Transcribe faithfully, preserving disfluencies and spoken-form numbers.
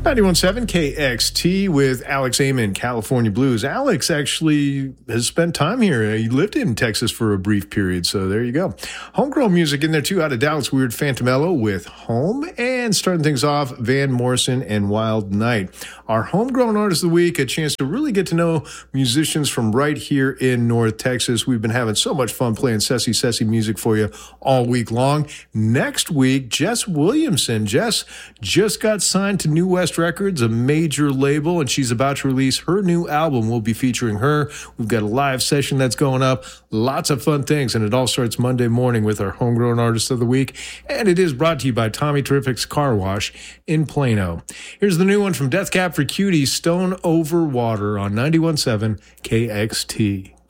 ninety-one point seven K X T with Alex Amon, California Blues. Alex actually has spent time here. He lived in Texas for a brief period, so there you go. Homegrown music in there, too, out of Dallas. Weird Phantomello with Home. And starting things off, Van Morrison and Wild Night. Our Homegrown Artist of the Week, a chance to really get to know musicians from right here in North Texas. We've been having so much fun playing Sessy Sessy music for you all week long. Next week, Jess Williamson. Jess just got signed to New West Records, a major label, and she's about to release her new album. We'll be featuring her. We've got a live session that's going up. Lots of fun things, and it all starts Monday morning with our Homegrown Artist of the Week, and it is brought to you by Tommy Terrific's Car Wash in Plano. Here's the new one from Death Cab for Cutie, Stone Over Water on ninety-one point seven K X T.